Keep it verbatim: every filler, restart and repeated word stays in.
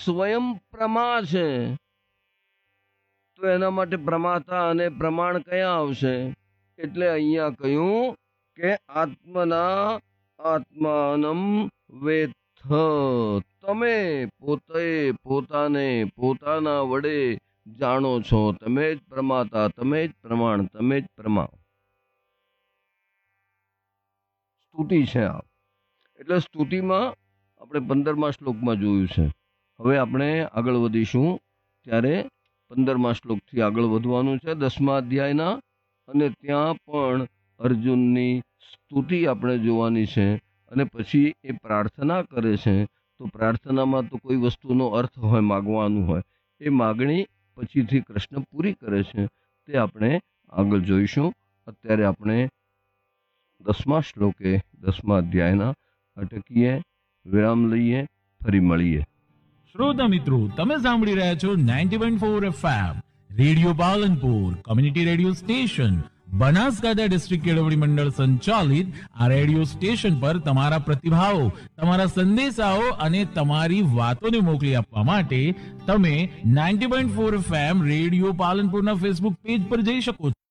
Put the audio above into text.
સ્વયં પ્રમા છે, તો એના માટે પ્રમાતા અને પ્રમાણ કયા આવશે? એટલે અહીંયા કહ્યું કે આત્મના આત્માનમ વેત્થ, તમે પોતે પોતાને પોતાના વડે જાણો છો. તમે જ પ્રમાતા, તમે જ પ્રમાણ, તમે જ પ્રમા. સ્તુતિ છે આ. એટલે સ્તુતિમાં આપણે પંદરમા શ્લોકમાં જોયું છે. હવે આપણે આગળ વધીશું ત્યારે પંદરમા શ્લોકથી આગળ વધવાનું છે દસમા અધ્યાયના, અને ત્યાં પણ અર્જુનની સ્તુતિ આપણે જોવાની છે. અને પછી એ પ્રાર્થના કરે છે, તો પ્રાર્થનામાં તો કોઈ વસ્તુનો અર્થ હોય, માગવાનું હોય, એ માગણી પછીથી કૃષ્ણ પૂરી કરે છે. તે આપણે આગળ જોઈશું. અત્યારે આપણે દસમા શ્લોકે દસમા અધ્યાયના અટકીએ, વિરામ લઈએ, ફરી મળીએ. શ્રોતા મિત્રો, તમે સાંભળી રહ્યા છો ninety point four FM radio Palanpur community radio station, Banaskantha district કેળવણી મંડળ સંચાલિત આ રેડિયો સ્ટેશન પર તમારા પ્રતિભાવો, તમારા સંદેશાઓ અને તમારી વાતોને મોકલી આપવા માટે તમે ninety point four FM radio પાલનપુરના Facebook page પર જઈ શકો છો.